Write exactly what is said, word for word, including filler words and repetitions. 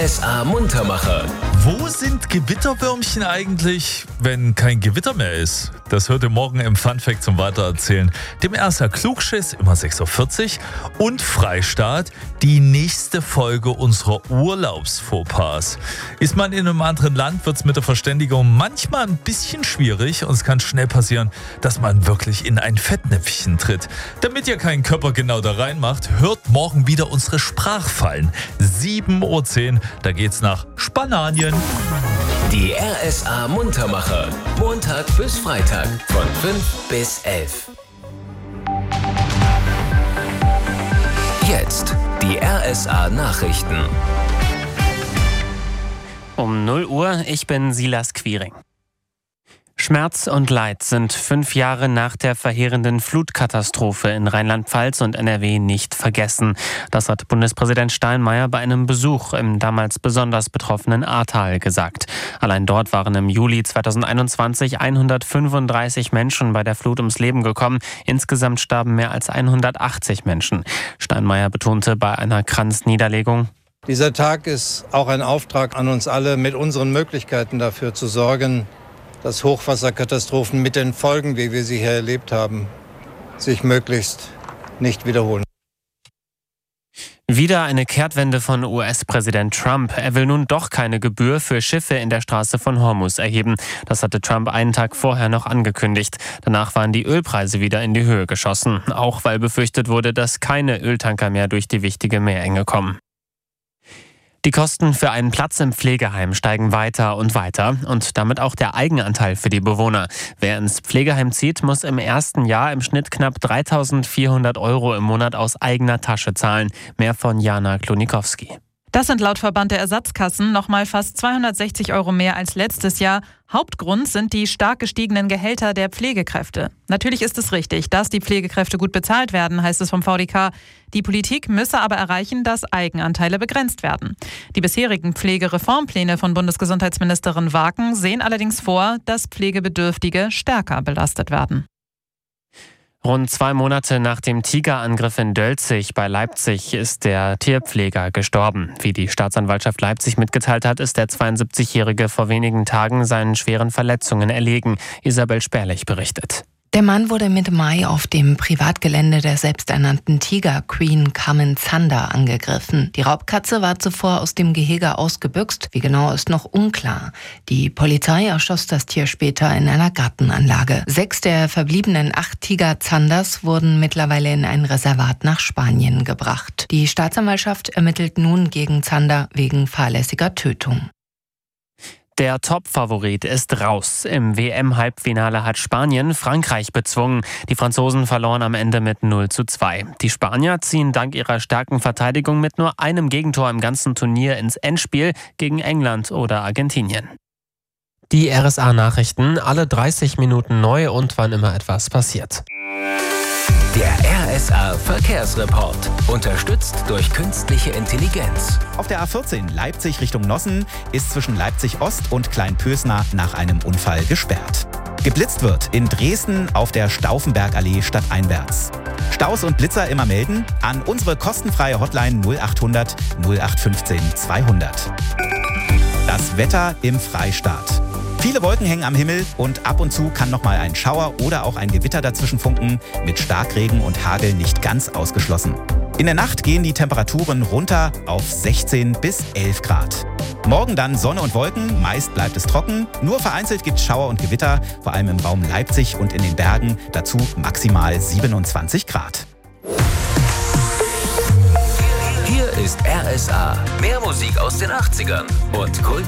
S A Muntermacher. Wo sind Gewitterwürmchen eigentlich, wenn kein Gewitter mehr ist? Das hört ihr morgen im Funfact zum Weitererzählen. Dem R S A Klugschiss, immer sechs Uhr vierzig. Und Freistaat, die nächste Folge unserer Urlaubsfauxpas. Ist man in einem anderen Land, wird es mit der Verständigung manchmal ein bisschen schwierig. Und es kann schnell passieren, dass man wirklich in ein Fettnäpfchen tritt. Damit ihr keinen Körper genau da reinmacht, hört morgen wieder unsere Sprachfallen. sieben Uhr zehn, da geht's nach Spanien. Die R S A Muntermacher. Montag bis Freitag von fünf bis elf. Jetzt die R S A Nachrichten. Um null Uhr, ich bin Silas Quiring. Schmerz und Leid sind fünf Jahre nach der verheerenden Flutkatastrophe in Rheinland-Pfalz und N R W nicht vergessen. Das hat Bundespräsident Steinmeier bei einem Besuch im damals besonders betroffenen Ahrtal gesagt. Allein dort waren im Juli zweitausendeinundzwanzig hundertfünfunddreißig Menschen bei der Flut ums Leben gekommen. Insgesamt starben mehr als hundertachtzig Menschen. Steinmeier betonte bei einer Kranzniederlegung: Dieser Tag ist auch ein Auftrag an uns alle, mit unseren Möglichkeiten dafür zu sorgen, dass Hochwasserkatastrophen mit den Folgen, wie wir sie hier erlebt haben, sich möglichst nicht wiederholen. Wieder eine Kehrtwende von U S-Präsident Trump. Er will nun doch keine Gebühr für Schiffe in der Straße von Hormuz erheben. Das hatte Trump einen Tag vorher noch angekündigt. Danach waren die Ölpreise wieder in die Höhe geschossen. Auch weil befürchtet wurde, dass keine Öltanker mehr durch die wichtige Meerenge kommen. Die Kosten für einen Platz im Pflegeheim steigen weiter und weiter und damit auch der Eigenanteil für die Bewohner. Wer ins Pflegeheim zieht, muss im ersten Jahr im Schnitt knapp dreitausendvierhundert Euro im Monat aus eigener Tasche zahlen. Mehr von Jana Klonikowski. Das sind laut Verband der Ersatzkassen nochmal fast zweihundertsechzig Euro mehr als letztes Jahr. Hauptgrund sind die stark gestiegenen Gehälter der Pflegekräfte. Natürlich ist es richtig, dass die Pflegekräfte gut bezahlt werden, heißt es vom V D K. Die Politik müsse aber erreichen, dass Eigenanteile begrenzt werden. Die bisherigen Pflegereformpläne von Bundesgesundheitsministerin Waken sehen allerdings vor, dass Pflegebedürftige stärker belastet werden. Rund zwei Monate nach dem Tigerangriff in Dölzig bei Leipzig ist der Tierpfleger gestorben. Wie die Staatsanwaltschaft Leipzig mitgeteilt hat, ist der zweiundsiebzigjährige vor wenigen Tagen seinen schweren Verletzungen erlegen. Isabel Sperlich berichtet. Der Mann wurde Mitte Mai auf dem Privatgelände der selbsternannten Tiger Queen Carmen Zander angegriffen. Die Raubkatze war zuvor aus dem Gehege ausgebüxt. Wie genau ist noch unklar. Die Polizei erschoss das Tier später in einer Gartenanlage. Sechs der verbliebenen acht Tiger Zanders wurden mittlerweile in ein Reservat nach Spanien gebracht. Die Staatsanwaltschaft ermittelt nun gegen Zander wegen fahrlässiger Tötung. Der Top-Favorit ist raus. Im W M-Halbfinale hat Spanien Frankreich bezwungen. Die Franzosen verloren am Ende mit null zu zwei. Die Spanier ziehen dank ihrer starken Verteidigung mit nur einem Gegentor im ganzen Turnier ins Endspiel gegen England oder Argentinien. Die R S A-Nachrichten, alle dreißig Minuten neu und wann immer etwas passiert. Der R S A Verkehrsreport. Unterstützt durch künstliche Intelligenz. Auf der A vierzehn Leipzig Richtung Nossen ist zwischen Leipzig Ost und Kleinpösner nach einem Unfall gesperrt. Geblitzt wird in Dresden auf der Stauffenbergallee stadteinwärts. Staus und Blitzer immer melden an unsere kostenfreie Hotline null achthundert null acht fünfzehn zweihundert. Das Wetter im Freistaat. Viele Wolken hängen am Himmel und ab und zu kann noch mal ein Schauer oder auch ein Gewitter dazwischen funken, mit Starkregen und Hagel nicht ganz ausgeschlossen. In der Nacht gehen die Temperaturen runter auf sechzehn bis elf Grad. Morgen dann Sonne und Wolken, meist bleibt es trocken, nur vereinzelt gibt es Schauer und Gewitter, vor allem im Raum Leipzig und in den Bergen, dazu maximal siebenundzwanzig Grad. Hier ist R S A, mehr Musik aus den achtzigern und Kult